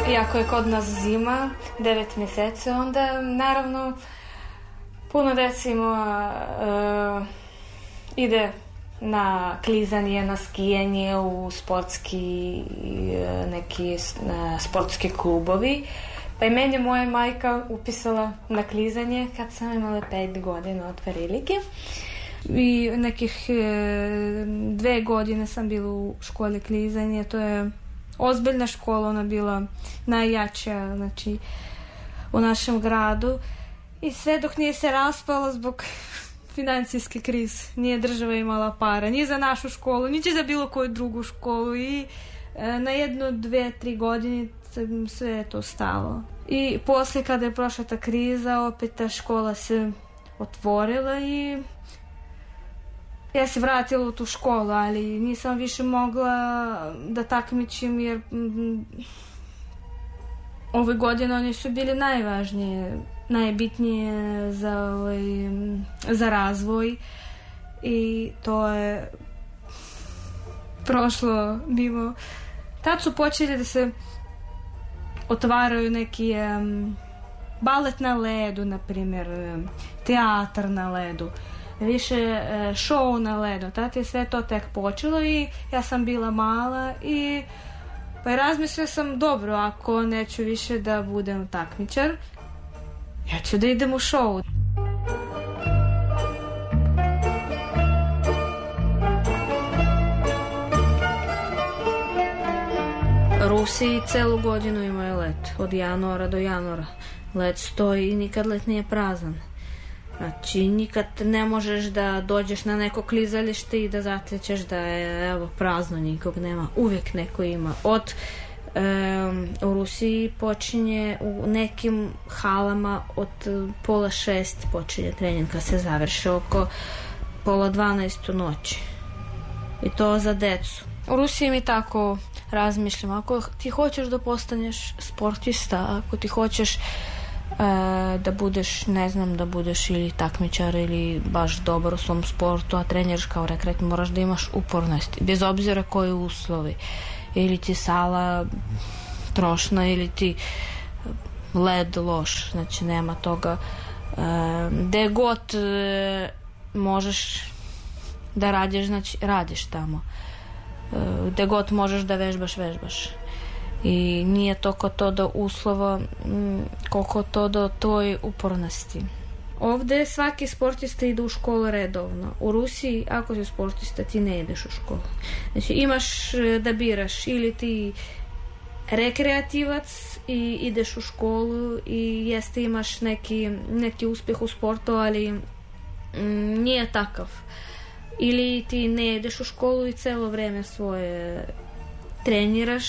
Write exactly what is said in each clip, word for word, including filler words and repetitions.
Iako je kod nas zima, devet mjeseci, onda naravno puno decimo uh, ide na klizanje, na skijanje u sportski neki uh, sportski klubovi. Pa i meni moja majka upisala na klizanje kad sam imala pet godina od prilike. I nekih e, dve godine sam bila u školi klizanja. To je ozbiljna škola, ona bila najjača, znači, u našem gradu. I sve dok nije se raspala zbog financijske krize. Nije država imala para, ni za našu školu, ni za bilo koju drugu školu. I e, na jedno, dve, tri godine sve je to stalo. I poslije kada je prošla ta kriza, opet ta škola se otvorila i ja se vratila u tu školu, ali nisam više mogla da takmičim jer m, ove godine oni su bili najvažnije, najbitnije za, ovaj, za razvoj i to je prošlo mimo. Tad su počeli da se otvaraju neki um, balet na ledu, na primjer, um, teatar na ledu, više uh, show na ledu. Tad je sve to tek počelo i ja sam bila mala i pa i razmislila sam, dobro, ako neću više da budem takmičar, ja ću da idem u show. Rusi celu godinu imaju let, od januara do januara. Let stoji i nikad let nije prazan. Znači, nikad ne možeš da dođeš na neko klizalište i da zatećeš da je, evo, prazno, nikog nema. Uvijek neko ima. Od um, u Rusiji počinje u nekim halama od pola šest počinje trening, kad se završi oko pola dvanaest u noći. I to za decu. U Rusiji mi tako razmišljam, ako ti hoćeš da postaneš sportista, ako ti hoćeš e, da budeš, ne znam, da budeš ili takmičar ili baš dobar u svom sportu, a treniraš kao rekreat, moraš da imaš upornost, bez obzira koji uslovi. Ili ti sala trošna, ili ti led loš, znači nema toga. E, gde god e, možeš da radiš, znači radiš tamo. Gde god možeš da vežbaš, vežbaš. I nije toliko to do uslova koliko to do toj upornosti. Ovde svaki sportista ide u školu redovno. U Rusiji, ako si sportista, ti ne ideš u školu. Znači imaš da biraš, ili ti rekreativac i ideš u školu i jeste imaš neki, neki uspjeh u sportu, ali mm, nije takav. Ili ti ne ideš u školu i celo vreme svoje treniraš,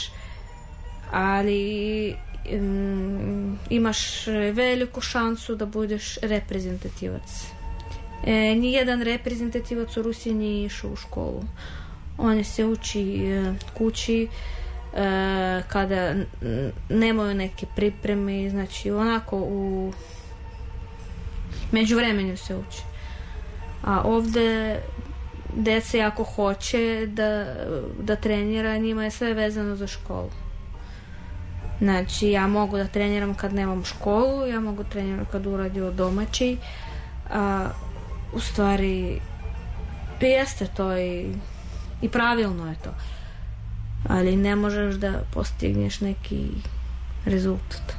ali um, imaš veliku šansu da budeš reprezentativac. E, nijedan reprezentativac u Rusiji nije išao u školu. On se uči e, kući e, kada nemaju neke pripreme, znači onako u međuvremenu se uči. A ovde deca ako hoće da, da trenira, njima je sve vezano za školu. Znači ja mogu da treniram kad nemam školu, ja mogu treniram kad uradio domaći, a u stvari jeste to i, i pravilno je to, ali ne možeš da postigneš neki rezultat.